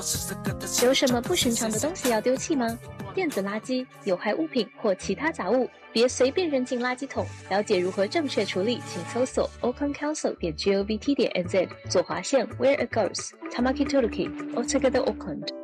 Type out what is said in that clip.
有什么不寻常的东西要丢弃吗？电子垃圾、有害物品或其他杂物，别随便扔进垃圾桶。了解如何正确处理，请搜索 aucklandcouncil.govt.nz 左划线 Where it goes Tamaki Turuki Altogether Auckland。